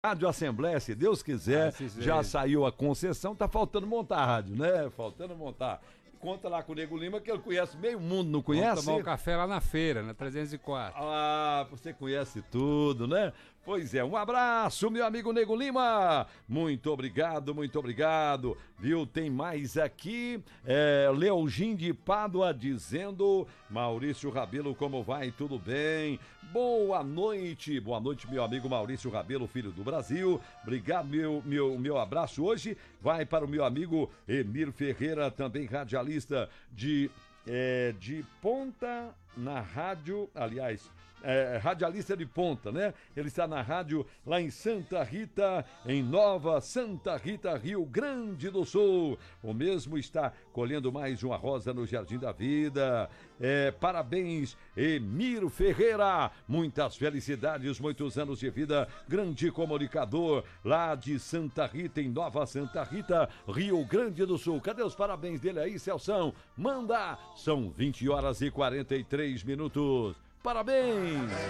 Rádio Assembleia, se Deus quiser, já saiu a concessão, tá faltando montar a rádio, né? Faltando montar. Conta lá com o Nego Lima, que ele conhece meio mundo, não conhece? Vamos tomar um café lá na feira, na 304. Ah, você conhece tudo, né? Pois é, um abraço, meu amigo Nego Lima. Muito obrigado, viu? Tem mais aqui, Leogin de Pádua dizendo: Maurício Rabelo, como vai? Tudo bem? Boa noite, meu amigo Maurício Rabelo, filho do Brasil. Obrigado, meu abraço hoje vai para o meu amigo Emir Ferreira, também radialista de ponta na rádio, aliás, radialista de ponta, né? Ele está na rádio lá em Santa Rita, em Nova Santa Rita, Rio Grande do Sul. O mesmo está colhendo mais uma rosa no Jardim da Vida. Parabéns, Emir Ferreira. Muitas felicidades, muitos anos de vida. Grande comunicador lá de Santa Rita, em Nova Santa Rita, Rio Grande do Sul. Cadê os parabéns dele aí, Celção? Manda! São 20 horas e 43 minutos. Parabéns!